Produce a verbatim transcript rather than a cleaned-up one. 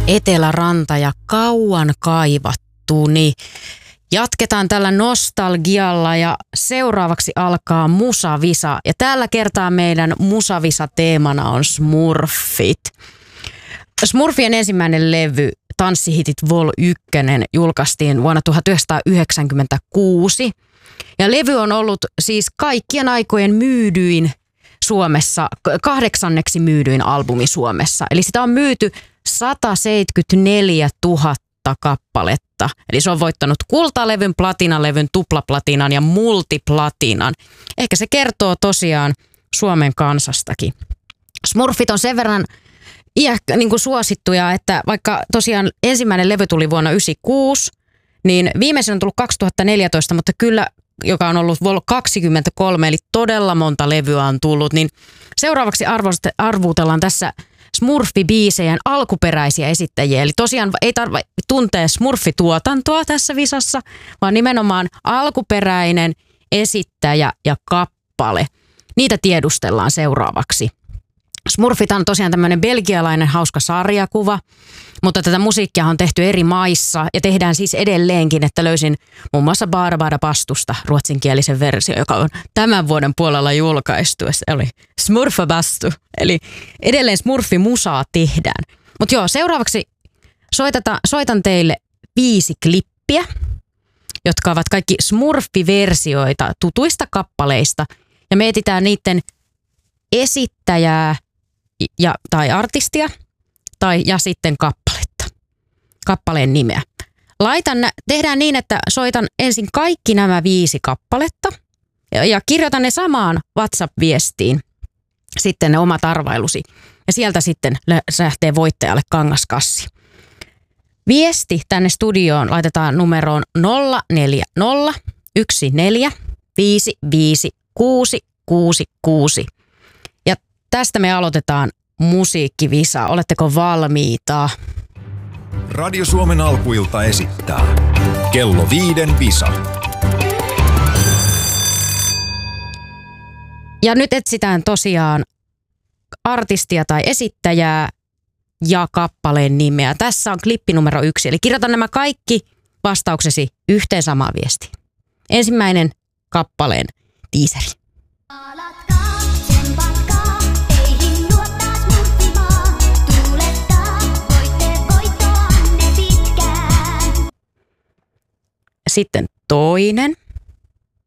Eteläranta ja kauan kaivattu, niin jatketaan tällä nostalgialla ja seuraavaksi alkaa Musavisa. Ja tällä kertaa meidän Musavisa-teemana on Smurfit. Smurfien ensimmäinen levy Tanssihitit Vol yksi julkaistiin vuonna tuhatyhdeksänsataayhdeksänkymmentäkuusi. Ja levy on ollut siis kaikkien aikojen myydyin Suomessa, kahdeksanneksi myydyin albumi Suomessa. Eli sitä on myyty sata seitsemänkymmentäneljätuhatta kappaletta. Eli se on voittanut kultalevyn, platinalevyn, tuplaplatinan ja multiplatinan. Ehkä se kertoo tosiaan Suomen kansastakin. Smurfit on sen verran iäkkä, niin kuin suosittuja, että vaikka tosiaan ensimmäinen levy tuli vuonna yhdeksänkymmentäkuusi, niin viimeisen on tullut kaksituhattaneljätoista, mutta kyllä, joka on ollut Vol kaksikymmentäkolme, eli todella monta levyä on tullut, niin seuraavaksi arvuutellaan tässä Smurfi-biisejä alkuperäisiä esittäjiä. Eli tosiaan ei tarvitse tuntea Smurfi-tuotantoa tässä visassa, vaan nimenomaan alkuperäinen esittäjä ja kappale. Niitä tiedustellaan seuraavaksi. Smurfit on tosiaan tämmöinen belgialainen hauska sarjakuva, mutta tätä musiikkia on tehty eri maissa ja tehdään siis edelleenkin, että löysin muun muassa Barbara Bastusta ruotsinkielisen versio, joka on tämän vuoden puolella julkaistu. Se oli Smurfa Bastu, eli edelleen Smurfi-musaa tehdään. Mutta joo, seuraavaksi soitata, soitan teille viisi klippiä, jotka ovat kaikki Smurfi-versioita tutuista kappaleista ja me etsitään niiden esittäjää ja, tai artistia tai ja sitten kappaletta, kappaleen nimeä. Laitan, tehdään niin, että soitan ensin kaikki nämä viisi kappaletta ja, ja kirjoitan ne samaan WhatsApp-viestiin, sitten ne omat arvailusi ja sieltä sitten lähtee voittajalle kangaskassi. Viesti tänne studioon laitetaan numeroon nolla neljä nolla yksi neljä viisi viisi kuusi kuusi kuusi. Ja tästä me aloitetaan musiikkivisa. Oletteko valmiita? Radio Suomen alkuilta esittää Kello viiden visa. Ja nyt etsitään tosiaan artistia tai esittäjää ja kappaleen nimeä. Tässä on klippi numero yksi. Eli kirjoitan nämä kaikki vastauksesi yhteen samaan viestiin. Ensimmäinen kappaleen tiiseri. Sitten toinen.